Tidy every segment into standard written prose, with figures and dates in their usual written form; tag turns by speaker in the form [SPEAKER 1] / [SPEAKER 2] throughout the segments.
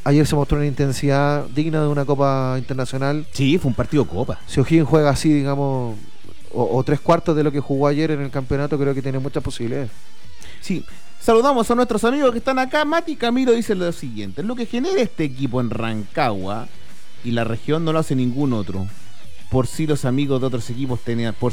[SPEAKER 1] Ayer se mostró una intensidad digna de una Copa Internacional.
[SPEAKER 2] Sí, fue un partido Copa.
[SPEAKER 1] Si O'Higgins juega así, digamos, o tres cuartos de lo que jugó ayer en el campeonato, creo que tiene muchas posibilidades.
[SPEAKER 2] Sí, saludamos a nuestros amigos que están acá. Mati Camilo dice lo siguiente: lo que genera este equipo en Rancagua y la región no lo hace ningún otro. Por si los amigos de otros equipos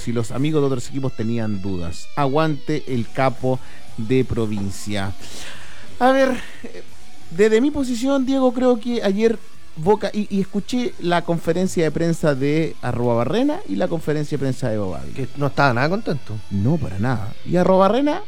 [SPEAKER 2] tenían dudas. Aguante el capo de provincia. A ver, desde mi posición, Diego, creo que ayer Boca, y escuché la conferencia de prensa de @Barrena y la conferencia de prensa de Bobavi.
[SPEAKER 1] Que no estaba nada contento.
[SPEAKER 2] No, para nada. Y @Barrena,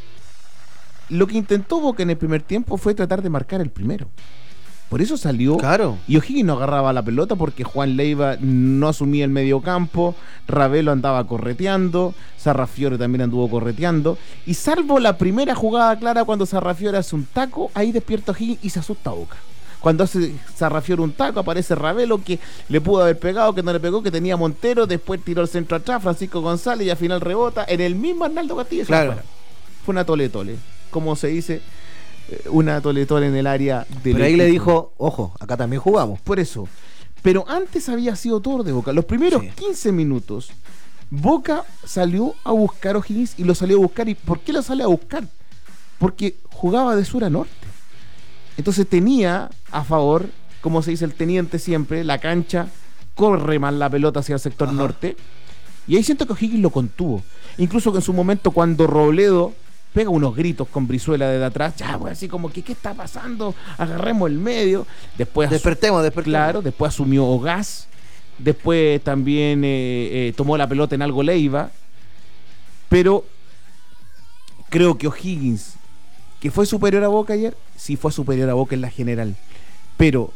[SPEAKER 2] lo que intentó Boca en el primer tiempo fue tratar de marcar el primero. Por eso salió.
[SPEAKER 1] Claro.
[SPEAKER 2] Y O'Higgins no agarraba la pelota porque Juan Leiva no asumía el mediocampo, Ravelo andaba correteando, Sarrafiore también anduvo correteando. Y salvo la primera jugada clara cuando Sarrafiore hace un taco, ahí despierta O'Higgins y se asusta Boca. Cuando hace Sarrafiore un taco, aparece Ravelo, que le pudo haber pegado, que no le pegó, que tenía Montero, después tiró el centro atrás, Francisco González, y al final rebota en el mismo Arnaldo Castillo.
[SPEAKER 1] Claro.
[SPEAKER 2] Fue una tole-tole, como se dice, una tole-tole en el área del
[SPEAKER 1] Pero ahí le
[SPEAKER 2] equipo.
[SPEAKER 1] dijo, ojo, acá también jugamos.
[SPEAKER 2] Por eso. Pero antes había sido todo de Boca. Los primeros 15 minutos, Boca salió a buscar a O'Higgins y lo salió a buscar. ¿Y por qué lo sale a buscar? Porque jugaba de sur a norte. Entonces tenía a favor, como se dice el teniente siempre, la cancha, corre más la pelota hacia el sector norte. Y ahí siento que O'Higgins lo contuvo. Incluso que en su momento cuando Robledo pega unos gritos con Brizuela desde atrás, ya, pues así como que ¿qué está pasando? Agarremos el medio. Después
[SPEAKER 1] Despertemos.
[SPEAKER 2] Claro, después asumió Ogaz. Después también tomó la pelota en algo Leiva. Pero creo que O'Higgins, que fue superior a Boca ayer, sí fue superior a Boca en la general. Pero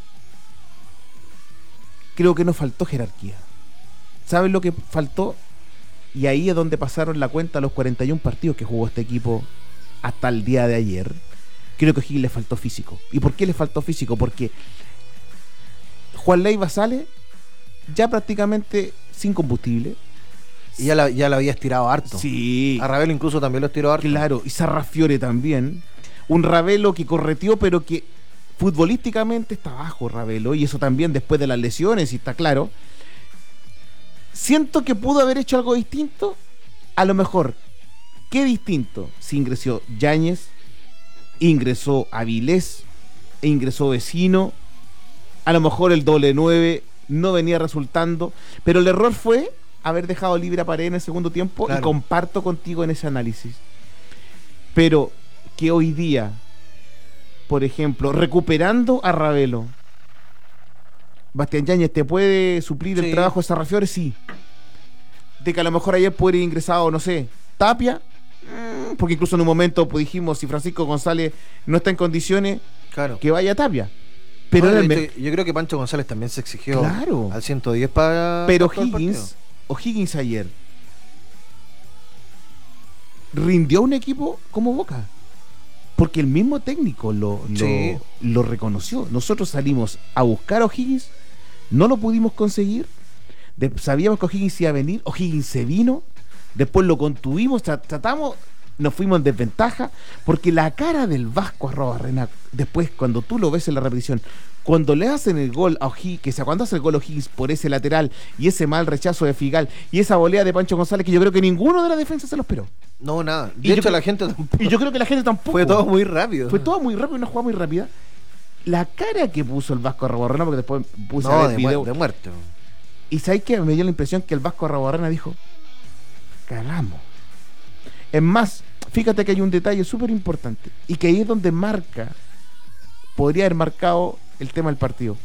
[SPEAKER 2] creo que nos faltó jerarquía. ¿Saben lo que faltó? Y ahí es donde pasaron la cuenta los 41 partidos que jugó este equipo hasta el día de ayer. Creo que a O'Higgins le faltó físico. ¿Y por qué le faltó físico? Porque Juan Leiva sale ya prácticamente sin combustible.
[SPEAKER 1] Y ya la había estirado harto.
[SPEAKER 2] Sí.
[SPEAKER 1] A Ravelo incluso también lo estiró harto.
[SPEAKER 2] Claro, y Sarrafiore también. Un Ravelo que correteó, pero que futbolísticamente está bajo Ravelo. Y eso también después de las lesiones, y está claro. Siento que pudo haber hecho algo distinto. A lo mejor, ¿qué distinto? Si ingresó Yáñez, ingresó Avilés, e ingresó Vecino. A lo mejor el doble 9 no venía resultando. Pero el error fue haber dejado libre a Paredes en el segundo tiempo. Claro. Y comparto contigo en ese análisis. Pero que hoy día, por ejemplo, recuperando a Ravelo, Bastián Yáñez te puede suplir el trabajo de Sarrafiore, sí. De que a lo mejor ayer puede haber ingresado, no sé, Tapia, porque incluso en un momento pues, dijimos, si Francisco González no está en condiciones,
[SPEAKER 1] claro,
[SPEAKER 2] que vaya Tapia. Pero
[SPEAKER 1] yo creo que Pancho González también se exigió al 110 para...
[SPEAKER 2] Pero O'Higgins ayer rindió a un equipo como Boca. Porque el mismo técnico lo reconoció. Nosotros salimos a buscar a O'Higgins, no lo pudimos conseguir. Sabíamos que O'Higgins iba a venir, O'Higgins se vino, después lo contuvimos, tratamos, nos fuimos en desventaja, porque la cara del Vasco Arrobarrena, después cuando tú lo ves en la repetición, cuando le hacen el gol a O'Higgins, cuando hace el gol a O'Higgins por ese lateral y ese mal rechazo de Figal y esa volea de Pancho González, que yo creo que ninguno de la defensa se lo esperó.
[SPEAKER 1] No, nada. De hecho, la gente tampoco.
[SPEAKER 2] Y yo creo que la gente tampoco.
[SPEAKER 1] Fue todo muy rápido.
[SPEAKER 2] Fue todo muy rápido, una jugada muy rápida. La cara que puso el Vasco Arrobarrena, porque después puse a ver el video.
[SPEAKER 1] De muerte.
[SPEAKER 2] Y ¿sabes qué? Me dio la impresión que el Vasco Arrobarrena dijo: cagamos. Es más, fíjate que hay un detalle súper importante. Y que ahí es donde podría haber marcado el tema del partido.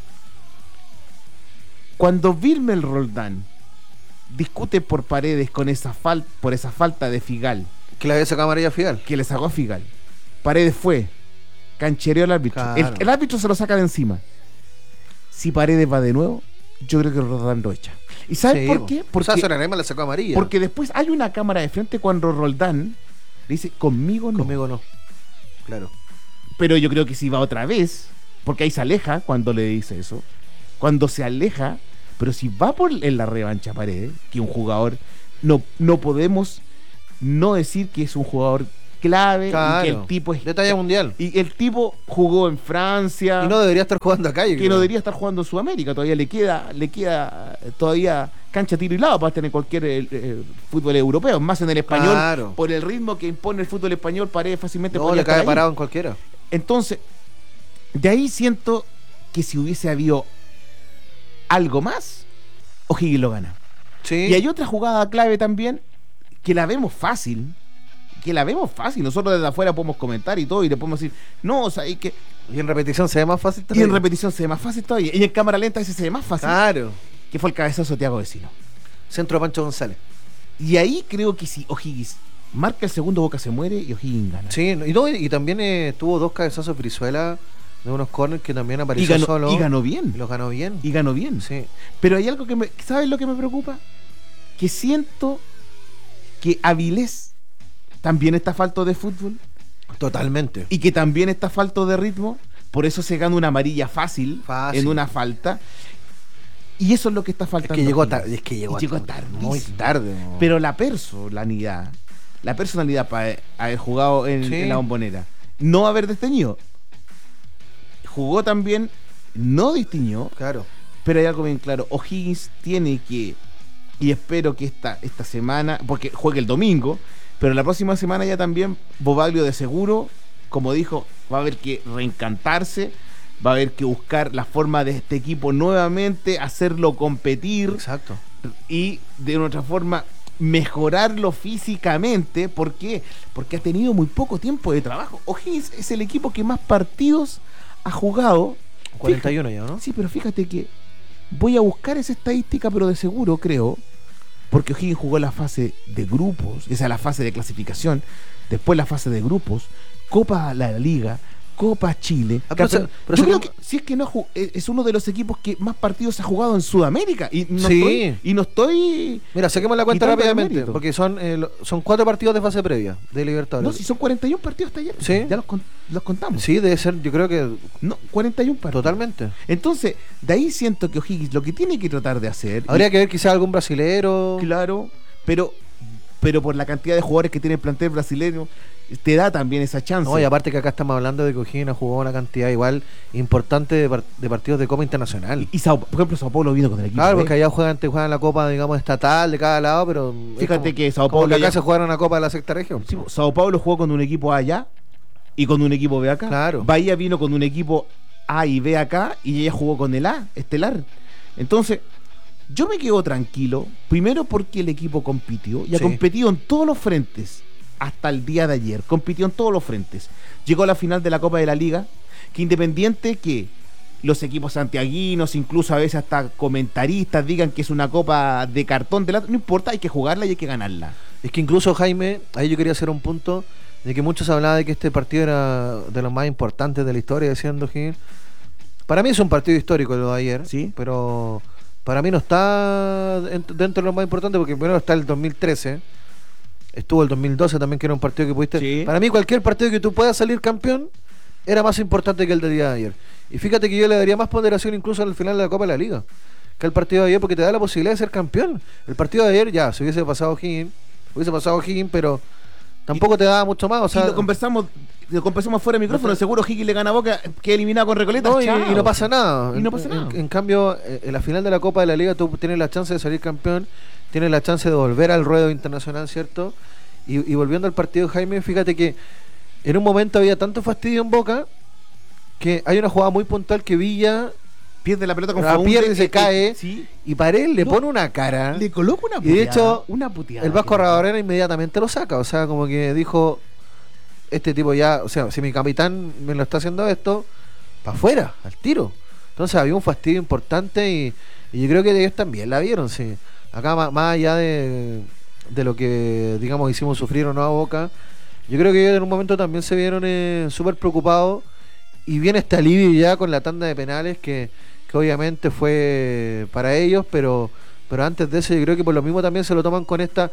[SPEAKER 2] Cuando Wilmer Roldán discute por Paredes con por esa falta de Figal,
[SPEAKER 1] que le había sacado amarilla a Figal,
[SPEAKER 2] que le sacó a Figal, Paredes fue, canchereó al árbitro, claro. el árbitro se lo saca de encima. Si Paredes va de nuevo, yo creo que Roldán lo echa. ¿Y sabes por qué? Porque
[SPEAKER 1] le sacó amarilla.
[SPEAKER 2] Porque después hay una cámara de frente cuando Roldán le dice: conmigo no.
[SPEAKER 1] Claro.
[SPEAKER 2] Pero yo creo que si va otra vez, porque ahí se aleja cuando le dice eso, cuando se aleja, pero si va en la revancha Paredes, que un jugador, no podemos no decir que es un jugador clave,
[SPEAKER 1] Claro,
[SPEAKER 2] y que el tipo es
[SPEAKER 1] de talla mundial.
[SPEAKER 2] y el tipo jugó en Francia,
[SPEAKER 1] Y no debería estar jugando acá, yo
[SPEAKER 2] que
[SPEAKER 1] creo.
[SPEAKER 2] no debería estar jugando en Sudamérica, todavía le queda todavía cancha, tiro y lado para tener cualquier fútbol europeo, más en el español,
[SPEAKER 1] Claro.
[SPEAKER 2] por el ritmo que impone el fútbol español, Paredes fácilmente
[SPEAKER 1] No,
[SPEAKER 2] podría
[SPEAKER 1] le
[SPEAKER 2] estar
[SPEAKER 1] cae
[SPEAKER 2] ahí.
[SPEAKER 1] parado en cualquiera.
[SPEAKER 2] Entonces, de ahí siento que si hubiese habido algo más, O'Higgins lo gana.
[SPEAKER 1] Sí.
[SPEAKER 2] Y hay otra jugada clave también, que la vemos fácil, nosotros desde afuera podemos comentar y todo, y le podemos decir, no, o sea, hay que...
[SPEAKER 1] Y en repetición se ve más fácil
[SPEAKER 2] Y
[SPEAKER 1] todavía.
[SPEAKER 2] en repetición se ve más fácil todavía, y en cámara lenta a veces se ve más fácil,
[SPEAKER 1] Claro.
[SPEAKER 2] que fue el cabezazo de Thiago Vecino.
[SPEAKER 1] Centro de Pancho González.
[SPEAKER 2] Y ahí creo que si O'Higgins marca el segundo, Boca se muere y O'Higgins gana.
[SPEAKER 1] Sí, y, no, y también tuvo 2 cabezazos Brizuela de unos corners que también
[SPEAKER 2] Y
[SPEAKER 1] apareció
[SPEAKER 2] ganó,
[SPEAKER 1] solo.
[SPEAKER 2] y ganó bien.
[SPEAKER 1] Y los ganó bien.
[SPEAKER 2] Y ganó bien.
[SPEAKER 1] Sí.
[SPEAKER 2] Pero hay algo que me... ¿Sabes lo que me preocupa? Que siento que Avilés también está falto de fútbol
[SPEAKER 1] Totalmente.
[SPEAKER 2] y que también está falto de ritmo. Por eso se gana una amarilla fácil,
[SPEAKER 1] Fácil.
[SPEAKER 2] en una falta. Y eso es lo que está
[SPEAKER 1] Es
[SPEAKER 2] faltando.
[SPEAKER 1] que llegó
[SPEAKER 2] O'Higgins.
[SPEAKER 1] tarde. Es que llegó,
[SPEAKER 2] Y llegó
[SPEAKER 1] tardísimo. Muy
[SPEAKER 2] tardísimo.
[SPEAKER 1] tarde.
[SPEAKER 2] Pero la personalidad para haber jugado
[SPEAKER 1] Sí.
[SPEAKER 2] en la Bombonera, no haber desteñido. Jugó también, no distinguió,
[SPEAKER 1] Claro.
[SPEAKER 2] pero hay algo bien claro. O'Higgins tiene que, y espero que esta semana, porque juegue el domingo, pero la próxima semana ya también Bobaglio de seguro, como dijo, va a haber que reencantarse, va a haber que buscar la forma de este equipo nuevamente, hacerlo competir
[SPEAKER 1] Exacto.
[SPEAKER 2] y de otra forma mejorarlo físicamente. ¿Por qué? Porque ha tenido muy poco tiempo de trabajo. O'Higgins es el equipo que más partidos ha jugado.
[SPEAKER 1] 41 ya, ¿no?
[SPEAKER 2] Sí, pero fíjate que voy a buscar esa estadística, pero de seguro creo, porque O'Higgins jugó la fase de grupos, esa es la fase de clasificación, después la fase de grupos, Copa la Liga, Copa Chile.
[SPEAKER 1] Ah, pero
[SPEAKER 2] Yo
[SPEAKER 1] se-
[SPEAKER 2] creo que si es que no es uno de los equipos que más partidos ha jugado en Sudamérica y no
[SPEAKER 1] Sí.
[SPEAKER 2] estoy
[SPEAKER 1] Mira, saquemos la cuenta
[SPEAKER 2] quitando
[SPEAKER 1] rápidamente.
[SPEAKER 2] mérito.
[SPEAKER 1] Porque son 4 partidos de fase previa de Libertadores.
[SPEAKER 2] no, si son 41 partidos hasta ayer.
[SPEAKER 1] Sí.
[SPEAKER 2] Ya los contamos.
[SPEAKER 1] Sí, debe ser, yo creo que
[SPEAKER 2] No, 41 partidos.
[SPEAKER 1] totalmente.
[SPEAKER 2] Entonces, de ahí siento que O'Higgins lo que tiene que tratar de hacer,
[SPEAKER 1] Habría que ver quizás algún brasilero.
[SPEAKER 2] claro, pero por la cantidad de jugadores que tiene el plantel brasileño, te da también esa chance.
[SPEAKER 1] No, y aparte que acá estamos hablando de que O'Higgins ha jugado una cantidad igual importante de partidos de Copa Internacional.
[SPEAKER 2] Y por ejemplo, Sao Paulo vino con el equipo.
[SPEAKER 1] Claro,
[SPEAKER 2] B.
[SPEAKER 1] porque allá juegan la Copa, digamos, estatal de cada lado, pero es
[SPEAKER 2] Fíjate
[SPEAKER 1] como-
[SPEAKER 2] que Sao
[SPEAKER 1] como
[SPEAKER 2] Paulo
[SPEAKER 1] que acá
[SPEAKER 2] ya-
[SPEAKER 1] se jugaron una Copa de la sexta región.
[SPEAKER 2] Sí, Sao Paulo jugó con un equipo allá y con un equipo B acá.
[SPEAKER 1] Claro.
[SPEAKER 2] Bahía vino con un equipo A y B acá y ella jugó con el A, estelar. Entonces, yo me quedo tranquilo, primero porque el equipo compitió y ha
[SPEAKER 1] Sí.
[SPEAKER 2] competido en todos los frentes hasta el día de ayer. Compitió en todos los frentes. Llegó a la final de la Copa de la Liga, que independiente que los equipos santiaguinos, incluso a veces hasta comentaristas digan que es una copa de cartón de lata, no importa, hay que jugarla y hay que ganarla.
[SPEAKER 1] Es que incluso, Jaime, ahí yo quería hacer un punto de que muchos hablaban de que este partido era de los más importantes de la historia, decían O'Higgins. Para mí es un partido histórico lo de ayer,
[SPEAKER 2] Sí.
[SPEAKER 1] pero para mí no está dentro de los más importantes porque primero está el 2013, estuvo el 2012 también, que era un partido que pudiste...
[SPEAKER 2] Sí.
[SPEAKER 1] Para mí cualquier partido que tú puedas salir campeón era más importante que el del día de ayer. Y fíjate que yo le daría más ponderación incluso al final de la Copa de la Liga que al partido de ayer, porque te da la posibilidad de ser campeón. El partido de ayer ya, se hubiese pasado O'Higgins, pero tampoco te daba mucho más. O sea,
[SPEAKER 2] y lo conversamos fuera de micrófono,
[SPEAKER 1] No te-
[SPEAKER 2] seguro Higgins le gana a Boca, que eliminado con Recoleta.
[SPEAKER 1] no,
[SPEAKER 2] chao.
[SPEAKER 1] y no pasa nada.
[SPEAKER 2] Y no pasa nada.
[SPEAKER 1] En cambio, en la final de la Copa de la Liga tú tienes la chance de salir campeón, tienes la chance de volver al ruedo internacional, ¿cierto? Y volviendo al partido, Jaime, fíjate que en un momento había tanto fastidio en Boca que hay una jugada muy puntual que Villa
[SPEAKER 2] Pierde la pelota con
[SPEAKER 1] la
[SPEAKER 2] Faúndez,
[SPEAKER 1] pierde y se cae,
[SPEAKER 2] sí.
[SPEAKER 1] y Paredes le
[SPEAKER 2] No,
[SPEAKER 1] pone una cara.
[SPEAKER 2] Le coloca una
[SPEAKER 1] Y
[SPEAKER 2] puteada.
[SPEAKER 1] de hecho,
[SPEAKER 2] una puteada.
[SPEAKER 1] El Vasco Arrabarrena inmediatamente lo saca, o sea, como que dijo, este tipo ya, o sea, si mi capitán me lo está haciendo esto, para afuera, al tiro. Entonces había un fastidio importante y yo creo que ellos también la vieron, sí. Acá más allá de lo que, digamos, hicimos sufrir o no a Boca, yo creo que ellos en un momento también se vieron súper preocupados y viene este alivio ya con la tanda de penales que obviamente fue para ellos, pero antes de eso yo creo que por lo mismo también se lo toman con esta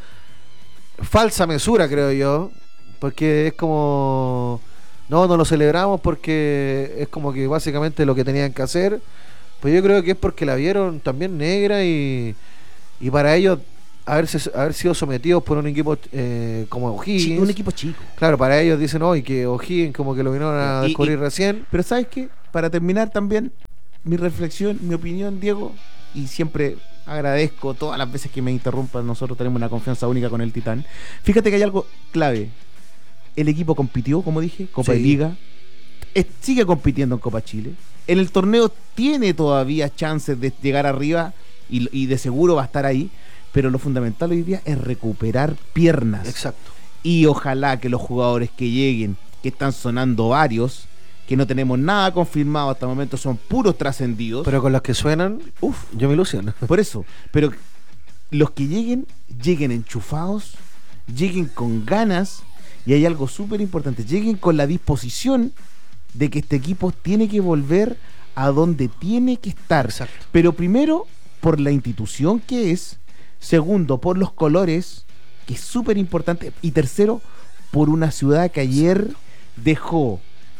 [SPEAKER 1] falsa mesura, creo yo, porque es como no lo celebramos porque es como que básicamente lo que tenían que hacer, pues yo creo que es porque la vieron también negra y para ellos haber sido sometidos por un equipo como O'Higgins.
[SPEAKER 2] Un equipo chico.
[SPEAKER 1] Claro, para ellos dicen hoy que O'Higgins como que lo vinieron a
[SPEAKER 2] Y-
[SPEAKER 1] descubrir recién.
[SPEAKER 2] Pero ¿sabes qué? Para terminar también, mi reflexión, mi opinión, Diego, y siempre agradezco todas las veces que me interrumpan, nosotros tenemos una confianza única con el Titán. Fíjate que hay algo clave. El equipo compitió, como dije, Copa
[SPEAKER 1] Sí.
[SPEAKER 2] y Liga. Sigue compitiendo en Copa Chile. En el torneo tiene todavía chances de llegar arriba y de seguro va a estar ahí. Pero lo fundamental hoy día es recuperar piernas.
[SPEAKER 1] Exacto.
[SPEAKER 2] Y ojalá que los jugadores que lleguen, que están sonando varios, que no tenemos nada confirmado hasta el momento, son puros trascendidos.
[SPEAKER 1] Pero con los que suenan, yo me ilusiono.
[SPEAKER 2] Por eso, pero los que lleguen enchufados, lleguen con ganas, y hay algo súper importante, lleguen con la disposición de que este equipo tiene que volver a donde tiene que estar.
[SPEAKER 1] Exacto.
[SPEAKER 2] Pero primero, por la institución que es, segundo, por los colores, que es súper importante, y tercero, por una ciudad que ayer dejó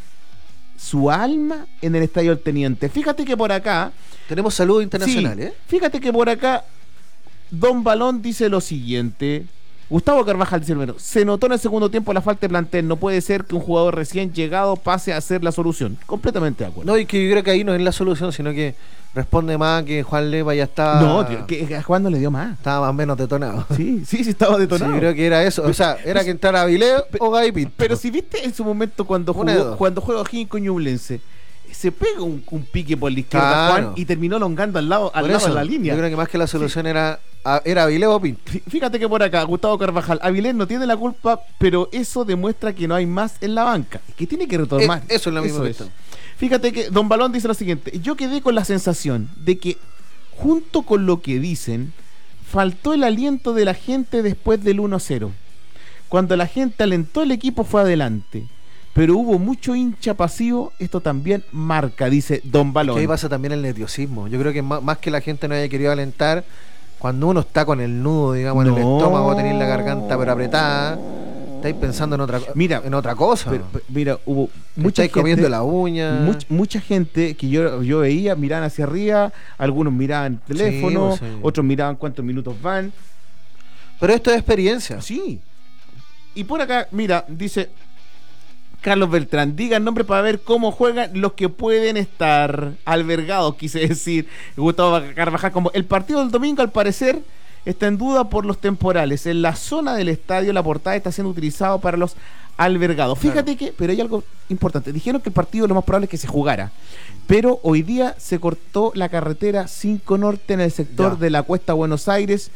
[SPEAKER 2] su alma en el Estadio del Teniente. Fíjate que por acá...
[SPEAKER 1] Tenemos saludos internacionales,
[SPEAKER 2] Sí, fíjate que por acá Don Balón dice lo siguiente. Gustavo Carvajal dice primero, se notó en el segundo tiempo la falta de plantel. No puede ser que un jugador recién llegado pase a ser la solución. Completamente de acuerdo.
[SPEAKER 1] No, y que yo creo que ahí no es la solución, sino que responde más que Juan Leiva ya está.
[SPEAKER 2] No, tío, que a Juan no le dio más.
[SPEAKER 1] Estaba más o menos detonado.
[SPEAKER 2] Sí, estaba detonado.
[SPEAKER 1] Sí, creo que era eso. O sea, era que entrara Avilés o Gaby Pinto.
[SPEAKER 2] Pero si viste en su momento cuando
[SPEAKER 1] Una de
[SPEAKER 2] jugó,
[SPEAKER 1] dos.
[SPEAKER 2] cuando juega O'Higgins con Ñublense, se pega un pique por la izquierda,
[SPEAKER 1] Claro.
[SPEAKER 2] Juan, y terminó longando al lado
[SPEAKER 1] Por
[SPEAKER 2] de
[SPEAKER 1] eso,
[SPEAKER 2] la línea.
[SPEAKER 1] yo creo que más que la solución era Avilés o Pinto.
[SPEAKER 2] Fíjate que por acá, Gustavo Carvajal, Avilés no tiene la culpa, pero eso demuestra que no hay más en la banca, que tiene que retomar.
[SPEAKER 1] Eso es lo mismo que
[SPEAKER 2] es.
[SPEAKER 1] esto.
[SPEAKER 2] Fíjate que Don Balón dice lo siguiente, yo quedé con la sensación de que, junto con lo que dicen, faltó el aliento de la gente después del 1-0. Cuando la gente alentó, el equipo fue adelante. Pero hubo mucho hincha pasivo, esto también marca, dice Don Balón.
[SPEAKER 1] Que ahí pasa también el nerviosismo. Yo creo que más que la gente no haya querido alentar, cuando uno está con el nudo, digamos, en el
[SPEAKER 2] No.
[SPEAKER 1] estómago, tener la garganta pero apretada, estáis pensando en otra,
[SPEAKER 2] Mira,
[SPEAKER 1] en otra cosa.
[SPEAKER 2] Mira, hubo mucha
[SPEAKER 1] Estáis
[SPEAKER 2] gente,
[SPEAKER 1] comiendo la uña.
[SPEAKER 2] mucha gente que yo veía, miraban hacia arriba, algunos miraban el teléfono,
[SPEAKER 1] Sí, pues, sí.
[SPEAKER 2] otros miraban cuántos minutos van.
[SPEAKER 1] Pero esto es experiencia.
[SPEAKER 2] Sí. Y por acá, mira, dice Carlos Beltrán, digan nombre para ver cómo juegan los que pueden estar albergados, quise decir Gustavo Carvajal. Como el partido del domingo, al parecer, está en duda por los temporales. En la zona del estadio, la portada está siendo utilizado para los albergados. Fíjate que, pero hay algo importante. Dijeron que el partido lo más probable es que se jugara. Pero hoy día se cortó la carretera 5 Norte en el sector
[SPEAKER 1] Ya.
[SPEAKER 2] de la Cuesta Buenos Aires,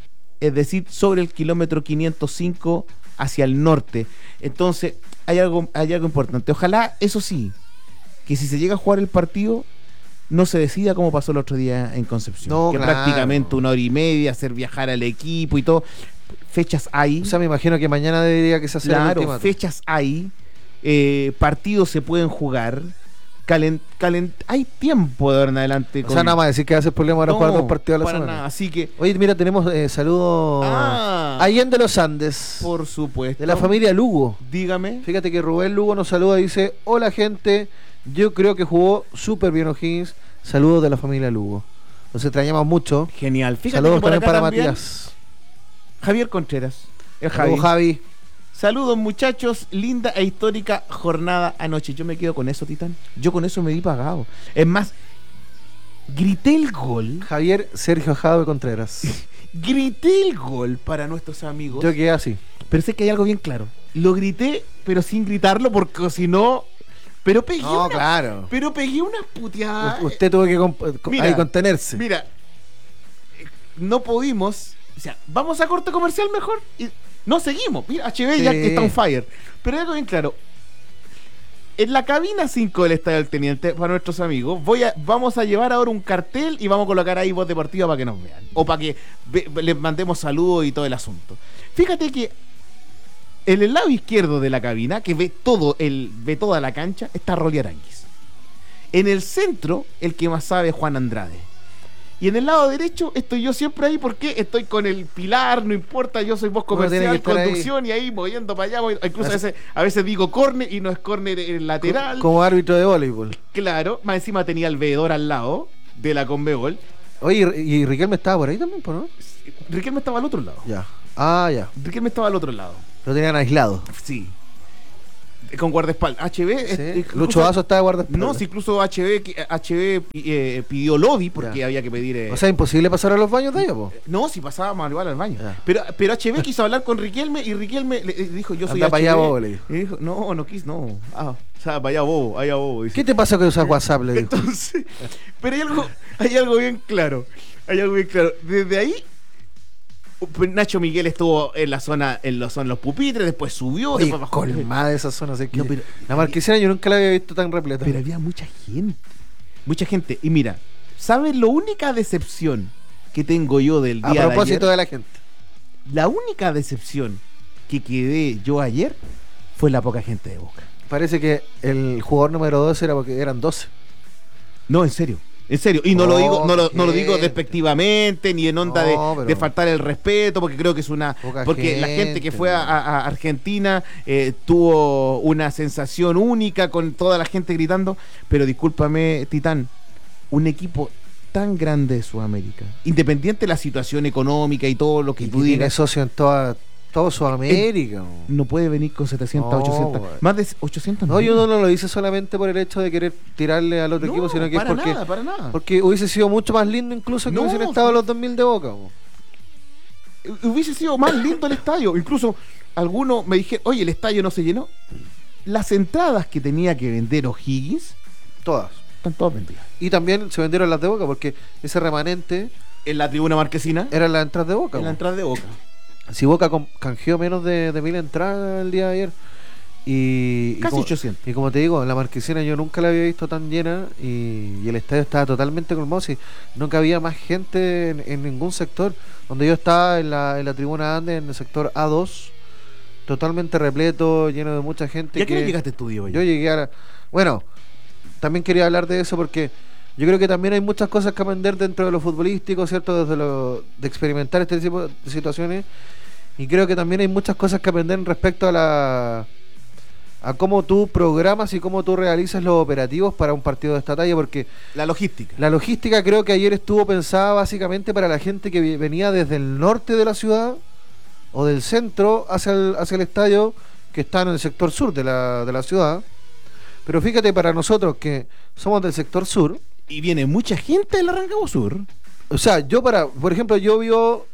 [SPEAKER 2] es decir, sobre el kilómetro 505 hacia el norte. Entonces, hay algo importante. Ojalá, eso sí, que si se llega a jugar el partido, no se decida como pasó el otro día en Concepción.
[SPEAKER 1] No,
[SPEAKER 2] que
[SPEAKER 1] claro.
[SPEAKER 2] prácticamente 1 hora y media, hacer viajar al equipo y todo. Fechas hay.
[SPEAKER 1] O sea, me imagino que mañana debería que se hacer el
[SPEAKER 2] Claro,
[SPEAKER 1] ultimátum.
[SPEAKER 2] fechas hay. Partidos se pueden jugar. Hay tiempo de ahora en adelante.
[SPEAKER 1] O sea, nada más decir que va a ser problema ahora
[SPEAKER 2] No,
[SPEAKER 1] jugar 2 partidos a la
[SPEAKER 2] para
[SPEAKER 1] semana.
[SPEAKER 2] nada. Así que,
[SPEAKER 1] Oye, mira, tenemos saludos Allende los Andes,
[SPEAKER 2] por supuesto.
[SPEAKER 1] de la familia Lugo.
[SPEAKER 2] Dígame.
[SPEAKER 1] Fíjate que Rubén Lugo nos saluda y dice: hola gente, yo creo que jugó súper bien O'Higgins. Saludos de la familia Lugo. Nos extrañamos mucho.
[SPEAKER 2] Genial. Fíjate
[SPEAKER 1] Saludos
[SPEAKER 2] que por
[SPEAKER 1] también
[SPEAKER 2] acá
[SPEAKER 1] para
[SPEAKER 2] también,
[SPEAKER 1] Matías.
[SPEAKER 2] Javier Contreras. El Javi.
[SPEAKER 1] Saludos, Javi.
[SPEAKER 2] Saludos, muchachos. Linda e histórica jornada anoche. Yo me quedo con eso, Titán. Yo con eso me di pagado. Es más, grité el gol.
[SPEAKER 1] Javier Sergio Jado Contreras.
[SPEAKER 2] Grité el gol para nuestros amigos.
[SPEAKER 1] Yo quedé así.
[SPEAKER 2] Pero sé que hay algo bien claro. Lo grité, pero sin gritarlo, porque si no. Pero pegué
[SPEAKER 1] No,
[SPEAKER 2] una.
[SPEAKER 1] claro.
[SPEAKER 2] Pero pegué una puteada.
[SPEAKER 1] Usted tuvo que
[SPEAKER 2] Mira,
[SPEAKER 1] ahí contenerse.
[SPEAKER 2] Mira, no pudimos. O sea, vamos a corte comercial mejor. Y no seguimos. Mira, HB ya
[SPEAKER 1] Sí.
[SPEAKER 2] está on fire. Pero hay algo bien claro. En la cabina 5 del Estadio del Teniente, para nuestros amigos, vamos a llevar ahora un cartel y vamos a colocar ahí voz deportiva para que nos vean. O para que les mandemos saludos y todo el asunto. Fíjate que en el lado izquierdo de la cabina, que ve toda la cancha, está Rolly Aranguis. En el centro, el que más sabe es Juan Andrade. Y en el lado derecho estoy yo siempre ahí porque estoy con el pilar, no importa, yo soy voz
[SPEAKER 1] Uno tiene
[SPEAKER 2] comercial,
[SPEAKER 1] que estar
[SPEAKER 2] conducción y ahí moviendo para allá, incluso a veces digo córner y no es córner lateral.
[SPEAKER 1] Como árbitro de voleibol.
[SPEAKER 2] Claro, más encima tenía el veedor al lado de la Conmebol.
[SPEAKER 1] Oye, y Riquelme estaba por ahí también, ¿no?
[SPEAKER 2] Riquelme estaba al otro lado.
[SPEAKER 1] Ya. Ah, ya.
[SPEAKER 2] Riquelme estaba al otro lado.
[SPEAKER 1] Lo tenían aislado.
[SPEAKER 2] Sí. Con guardaespaldas. HB.
[SPEAKER 1] Sí. Lucho Vaso estaba de guardaespaldas.
[SPEAKER 2] No, si incluso HB pidió lobby porque
[SPEAKER 1] Ya.
[SPEAKER 2] había que pedir.
[SPEAKER 1] O sea, imposible pasar a los baños de ellos, po.
[SPEAKER 2] No, si pasábamos igual al baño.
[SPEAKER 1] Ya.
[SPEAKER 2] Pero HB quiso hablar con Riquelme y Riquelme le dijo: Yo soy
[SPEAKER 1] Anda
[SPEAKER 2] HB.
[SPEAKER 1] para allá, bobo, le dijo.
[SPEAKER 2] Y dijo: No quiso, no. O sea, para allá bobo. Dice.
[SPEAKER 1] ¿Qué te pasa que usas WhatsApp? Le dijo.
[SPEAKER 2] Entonces, pero hay algo bien claro. Desde ahí, Nacho Miguel estuvo en la zona, son los pupitres, después subió,
[SPEAKER 1] Oye,
[SPEAKER 2] después bajó.
[SPEAKER 1] colmada de esas zonas.
[SPEAKER 2] No, pero-
[SPEAKER 1] la Marquesina yo nunca la había visto tan repleta.
[SPEAKER 2] Pero había mucha gente. Mucha gente. Y mira, ¿sabes la única decepción que tengo yo del
[SPEAKER 1] A
[SPEAKER 2] día
[SPEAKER 1] propósito
[SPEAKER 2] de
[SPEAKER 1] de
[SPEAKER 2] ayer?
[SPEAKER 1] la gente.
[SPEAKER 2] La única decepción que quedé yo ayer fue la poca gente de Boca.
[SPEAKER 1] Parece que el jugador número 12 era porque eran 12.
[SPEAKER 2] No, en serio. En serio, y no lo digo, no lo digo
[SPEAKER 1] gente.
[SPEAKER 2] despectivamente ni en onda
[SPEAKER 1] No, pero-
[SPEAKER 2] de faltar el respeto, porque creo que es una,
[SPEAKER 1] Poca
[SPEAKER 2] porque la gente que fue a Argentina tuvo una sensación única con toda la gente gritando, pero discúlpame, Titán, un equipo tan grande de Sudamérica, independiente de la situación económica y todo lo que
[SPEAKER 1] Y
[SPEAKER 2] tú
[SPEAKER 1] tiene
[SPEAKER 2] digas,
[SPEAKER 1] socio en toda Sudamérica.
[SPEAKER 2] no puede venir con 700,
[SPEAKER 1] No,
[SPEAKER 2] 800,
[SPEAKER 1] güey.
[SPEAKER 2] más de 800.
[SPEAKER 1] No, yo no lo hice solamente por el hecho de querer tirarle al otro equipo, sino que es porque,
[SPEAKER 2] para nada.
[SPEAKER 1] porque hubiese sido mucho más lindo incluso que
[SPEAKER 2] No,
[SPEAKER 1] hubiesen estado
[SPEAKER 2] sí.
[SPEAKER 1] los 2000 de Boca. Po.
[SPEAKER 2] Hubiese sido más lindo el estadio. Incluso algunos me dijeron: oye, el estadio no se llenó. Las entradas que tenía que vender O'Higgins
[SPEAKER 1] Todas.
[SPEAKER 2] están todas vendidas.
[SPEAKER 1] Y también se vendieron las de Boca porque ese remanente
[SPEAKER 2] En la tribuna marquesina,
[SPEAKER 1] eran las entradas de Boca.
[SPEAKER 2] en la
[SPEAKER 1] po.
[SPEAKER 2] entrada de Boca.
[SPEAKER 1] Si Boca canjeó menos de 1000 entradas el día de ayer. Y
[SPEAKER 2] Casi
[SPEAKER 1] como,
[SPEAKER 2] 800.
[SPEAKER 1] y como te digo, la Marquesina yo nunca la había visto tan llena y el estadio estaba totalmente colmado. Si no cabía más gente en ningún sector. Donde yo estaba en la tribuna Andes, en el sector A2, totalmente repleto, lleno de mucha gente.
[SPEAKER 2] ¿Y a qué hora
[SPEAKER 1] que
[SPEAKER 2] llegaste tú, Diego?
[SPEAKER 1] yo llegué bueno, también quería hablar de eso porque yo creo que también hay muchas cosas que aprender dentro de lo futbolístico, ¿cierto? De experimentar este tipo de situaciones. Y creo que también hay muchas cosas que aprender respecto a cómo tú programas y cómo tú realizas los operativos para un partido de esta talla, porque
[SPEAKER 2] La logística.
[SPEAKER 1] la logística creo que ayer estuvo pensada básicamente para la gente que venía desde el norte de la ciudad o del centro hacia el estadio que está en el sector sur de la ciudad. Pero fíjate, para nosotros que somos del sector sur,
[SPEAKER 2] Y viene mucha gente del Rancagua Sur.
[SPEAKER 1] o sea, por ejemplo, yo vivo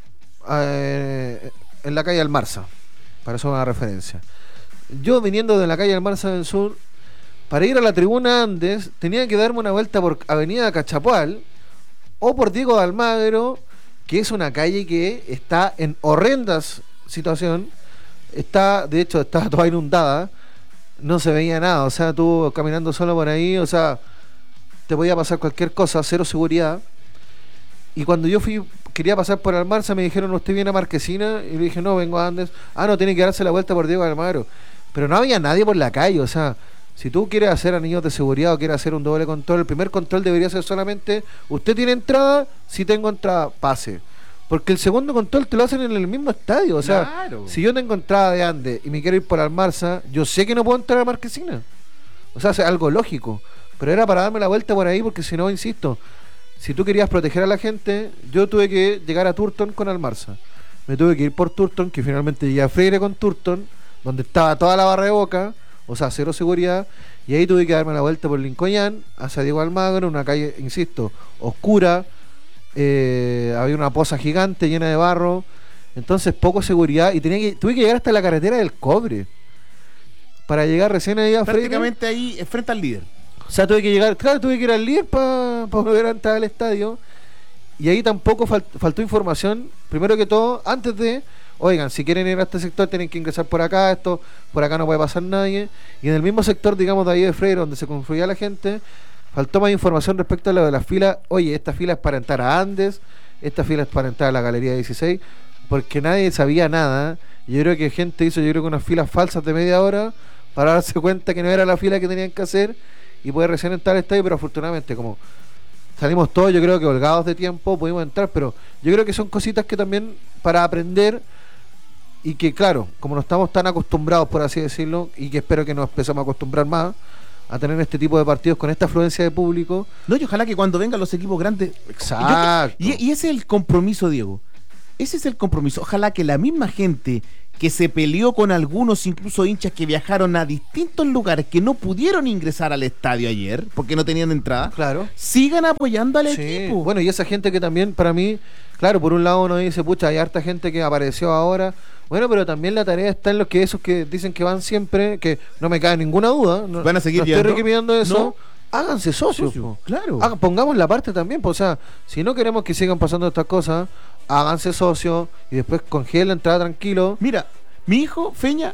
[SPEAKER 1] en la calle Almarza, para hacer una referencia. Yo viniendo de la calle Almarza del Sur, para ir a la tribuna Andes, tenía que darme una vuelta por Avenida Cachapual o por Diego de Almagro, que es una calle que está en horrendas situación. De hecho, está toda inundada, no se veía nada, o sea, tú caminando solo por ahí, o sea, te podía pasar cualquier cosa, cero seguridad. Y cuando yo quería pasar por Almarza, me dijeron: ¿usted viene a Marquesina? Y le dije: no, vengo a Andes. Ah, no, tiene que darse la vuelta por Diego de Almagro. Pero no había nadie por la calle, o sea, si tú quieres hacer anillos de seguridad o quieres hacer un doble control, el primer control debería ser solamente: ¿usted tiene entrada? Si tengo entrada, pase. Porque el segundo control te lo hacen en el mismo estadio, o sea,
[SPEAKER 2] Claro.
[SPEAKER 1] si yo tengo entrada de Andes y me quiero ir por Almarza, yo sé que no puedo entrar a Marquesina. O sea, es algo lógico. Pero era para darme la vuelta por ahí, porque si no, insisto, si tú querías proteger a la gente, yo tuve que llegar a Turton con Almarza. Me tuve que ir por Turton, que finalmente llegué a Freire con Turton, donde estaba toda la barra de Boca, o sea, cero seguridad, y ahí tuve que darme la vuelta por Lincoln hacia Diego Almagro, una calle, insisto, oscura, había una poza gigante llena de barro, entonces poco seguridad, y tuve que llegar hasta la carretera del Cobre para llegar recién ahí a Freire.
[SPEAKER 2] Prácticamente ahí, frente al líder.
[SPEAKER 1] O sea, tuve que ir al líder para volver a entrar al estadio. Y ahí tampoco faltó información. Primero que todo, antes de: oigan, si quieren ir a este sector tienen que ingresar por acá, por acá no puede pasar nadie. Y en el mismo sector, digamos, de ahí de Freire, donde se confluía la gente, faltó más información respecto a lo de las filas. Oye, esta fila es para entrar a Andes, esta fila es para entrar a la Galería 16, porque nadie sabía nada. Y yo creo que gente hizo, unas filas falsas de media hora para darse cuenta que no era la fila que tenían que hacer y poder recién entrar al estadio. Pero afortunadamente, como salimos todos, yo creo que holgados de tiempo, pudimos entrar. Pero yo creo que son cositas que también para aprender, y que claro, como no estamos tan acostumbrados, por así decirlo, y que espero que nos empecemos a acostumbrar más, a tener este tipo de partidos con esta afluencia de público.
[SPEAKER 2] No, y ojalá que cuando vengan los equipos grandes...
[SPEAKER 1] Exacto.
[SPEAKER 2] Y ese es el compromiso, Diego. Ese es el compromiso. Ojalá que la misma gente que se peleó con algunos, incluso hinchas que viajaron a distintos lugares, que no pudieron ingresar al estadio ayer, porque no tenían entrada,
[SPEAKER 1] Claro.
[SPEAKER 2] sigan apoyando al equipo.
[SPEAKER 1] Bueno, y esa gente que también, para mí, claro, por un lado uno dice, pucha, hay harta gente que apareció ahora. Bueno, pero también la tarea está en los que esos que dicen que van siempre, que no me cabe ninguna duda. No,
[SPEAKER 2] ¿Van a seguir
[SPEAKER 1] no
[SPEAKER 2] yendo?
[SPEAKER 1] estoy requiriendo eso.
[SPEAKER 2] ¿No?
[SPEAKER 1] Háganse socios. Po.
[SPEAKER 2] Claro.
[SPEAKER 1] Pongamos la parte también, pues, o sea, si no queremos que sigan pasando estas cosas, háganse socios y después congelen la entrada tranquilo.
[SPEAKER 2] Mira, mi hijo, Feña,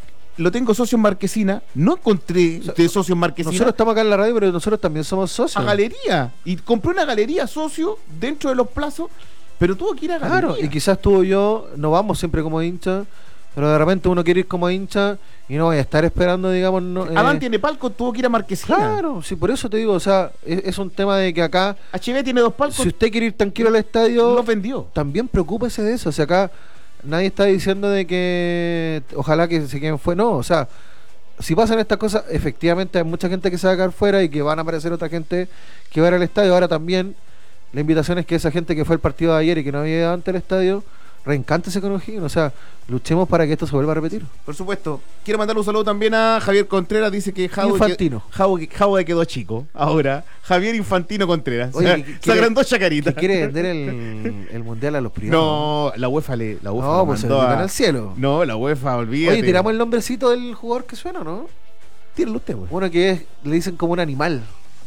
[SPEAKER 2] lo tengo socio en Marquesina. No encontré de socio en Marquesina.
[SPEAKER 1] Nosotros estamos acá en la radio, pero nosotros también somos socios.
[SPEAKER 2] A galería. Y compré una galería socio dentro de los plazos, pero tuvo que ir a galería.
[SPEAKER 1] Claro, y quizás tú o yo no vamos siempre como hincha, pero de repente uno quiere ir como hincha y no voy a estar esperando, digamos... No,
[SPEAKER 2] Adán tiene palco, tuvo que ir a Marquesina.
[SPEAKER 1] Claro, sí, por eso te digo, o sea, es un tema de que acá...
[SPEAKER 2] HB tiene 2 palcos.
[SPEAKER 1] Si usted quiere ir tranquilo al estadio...
[SPEAKER 2] Los vendió.
[SPEAKER 1] También preocúpese de eso, o sea, acá nadie está diciendo de que ojalá que se queden fuera, no, o sea, si pasan estas cosas, efectivamente hay mucha gente que se va a quedar fuera y que van a aparecer otra gente que va a ir al estadio. Ahora también la invitación es que esa gente que fue al partido de ayer y que no había ido antes al estadio, reencántese con O'Higgins, o sea, luchemos para que esto se vuelva a repetir.
[SPEAKER 2] Por supuesto. Quiero mandarle un saludo también a Javier Contreras. Dice que
[SPEAKER 1] Infantino.
[SPEAKER 2] Jaude quedó chico. Ahora, Javier Infantino Contreras.
[SPEAKER 1] Oye,
[SPEAKER 2] se agrandó Chacarita.
[SPEAKER 1] ¿Que quiere vender el mundial a los privados?
[SPEAKER 2] No, la UEFA
[SPEAKER 1] no,
[SPEAKER 2] lo
[SPEAKER 1] pues se
[SPEAKER 2] mandó
[SPEAKER 1] lo al cielo.
[SPEAKER 2] No, la UEFA, olvídate.
[SPEAKER 1] Oye, tiramos el nombrecito del jugador que suena, ¿no?
[SPEAKER 2] Tíralo usted, güey.
[SPEAKER 1] Uno que es, le dicen como un animal.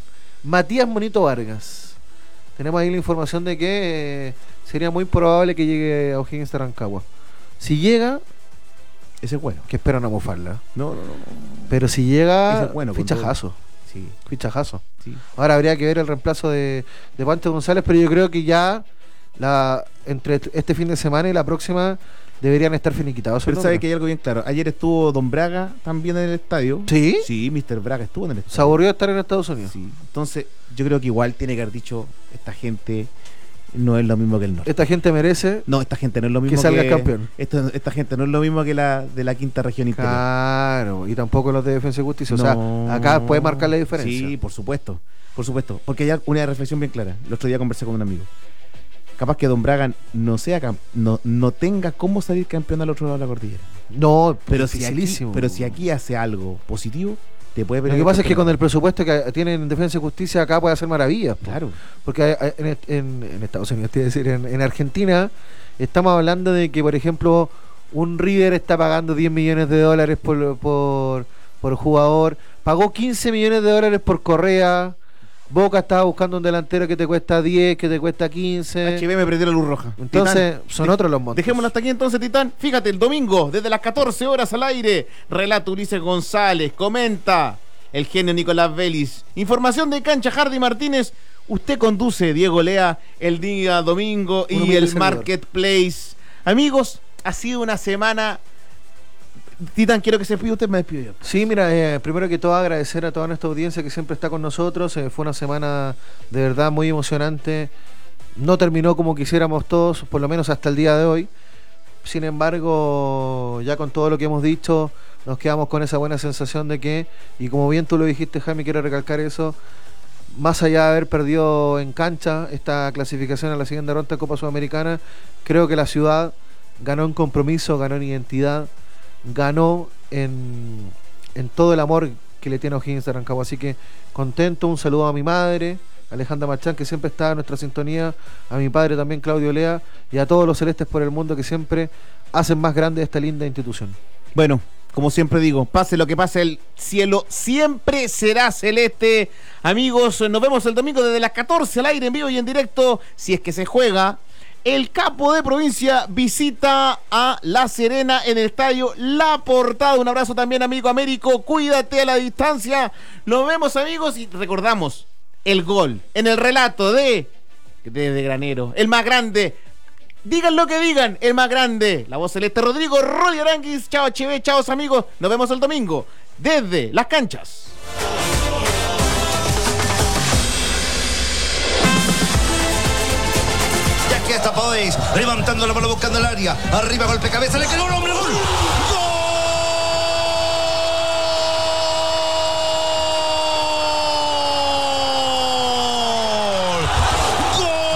[SPEAKER 1] Matías Monito Vargas. Tenemos ahí la información de que sería muy probable que llegue a O'Higgins de Rancagua. Si llega,
[SPEAKER 2] Ese es bueno.
[SPEAKER 1] que espero no mofarla.
[SPEAKER 2] No.
[SPEAKER 1] Pero si llega,
[SPEAKER 2] Ese es bueno, con
[SPEAKER 1] fichajazo.
[SPEAKER 2] Sí,
[SPEAKER 1] Fichajazo.
[SPEAKER 2] sí.
[SPEAKER 1] Ahora habría que ver el reemplazo de Pancho González, pero yo creo que ya entre este fin de semana y la próxima deberían estar finiquitados.
[SPEAKER 2] Pero sabe que hay algo bien claro. Ayer estuvo Don Braga también en el estadio.
[SPEAKER 1] ¿Sí?
[SPEAKER 2] Sí, Mr. Braga estuvo en el estadio.
[SPEAKER 1] Se aburrió de estar en Estados Unidos.
[SPEAKER 2] Sí. Entonces, yo creo que igual tiene que haber dicho, esta gente no es lo mismo que el norte.
[SPEAKER 1] Esta gente merece
[SPEAKER 2] No, esta gente no es lo mismo
[SPEAKER 1] que salga campeón.
[SPEAKER 2] Esta gente no es lo mismo que la de la quinta región interior.
[SPEAKER 1] Claro, y tampoco los de Defensa y Justicia. O sea, acá puede marcar la diferencia.
[SPEAKER 2] Sí, por supuesto. Por supuesto. Porque hay una reflexión bien clara. El otro día conversé con un amigo. Capaz que Don Braga no tenga cómo salir campeón al otro lado de la cordillera.
[SPEAKER 1] No,
[SPEAKER 2] Pero
[SPEAKER 1] dificilísimo.
[SPEAKER 2] si aquí hace algo positivo, te puede
[SPEAKER 1] Lo
[SPEAKER 2] pelear
[SPEAKER 1] que
[SPEAKER 2] el
[SPEAKER 1] pasa es que
[SPEAKER 2] campeonato.
[SPEAKER 1] con el presupuesto que tienen en Defensa y Justicia acá puede hacer maravillas. Po.
[SPEAKER 2] Claro.
[SPEAKER 1] Porque en Estados Unidos, te iba a decir, en Argentina, estamos hablando de que, por ejemplo, un River está pagando $10 millones por jugador, pagó $15 millones por Correa. Boca estaba buscando un delantero que te cuesta 10, que te cuesta 15.
[SPEAKER 2] HB me prendió la luz roja.
[SPEAKER 1] Entonces,
[SPEAKER 2] Titán,
[SPEAKER 1] son otros los montos.
[SPEAKER 2] Dejémoslo hasta aquí entonces, Titán. Fíjate, el domingo, desde las 14 horas al aire, relato Ulises González, comenta el genio Nicolás Vélez. Información de cancha, Hardy Martínez. Usted conduce, Diego Lea, el día domingo
[SPEAKER 1] Un
[SPEAKER 2] y
[SPEAKER 1] humilde
[SPEAKER 2] el
[SPEAKER 1] servidor.
[SPEAKER 2] Marketplace. Amigos, ha sido una semana... Titán, quiero que se despida usted, me despido yo.
[SPEAKER 1] Sí, mira, primero que todo agradecer a toda nuestra audiencia que siempre está con nosotros. Fue una semana de verdad muy emocionante. No terminó como quisiéramos todos, por lo menos hasta el día de hoy. Sin embargo, ya con todo lo que hemos dicho, nos quedamos con esa buena sensación de que, y como bien tú lo dijiste, Jaime, quiero recalcar eso, más allá de haber perdido en cancha esta clasificación a la siguiente ronda de Copa Sudamericana, creo que la ciudad ganó en compromiso, ganó en identidad, ganó en todo el amor que le tiene a O'Higgins de Rancagua. Así que contento, un saludo a mi madre, Alejandra Machán, que siempre está en nuestra sintonía, a mi padre también, Claudio Lea, y a todos los celestes por el mundo que siempre hacen más grande esta linda institución.
[SPEAKER 2] Bueno, como siempre digo, pase lo que pase, el cielo siempre será celeste. Amigos, nos vemos el domingo desde las 14 al aire, en vivo y en directo, si es que se juega. El capo de provincia visita a La Serena en el estadio La Portada. Un abrazo también, amigo Américo. Cuídate a la distancia. Nos vemos, amigos, y recordamos el gol en el relato de Granero, el más grande. Digan lo que digan, el más grande. La voz celeste, Rodrigo Rodi Aranguis. Chao, HB, chao, amigos. Nos vemos el domingo desde las canchas.
[SPEAKER 3] Ya que está Podéis levantando la bola buscando el área. Arriba, golpe cabeza, le quedó un hombre, gol.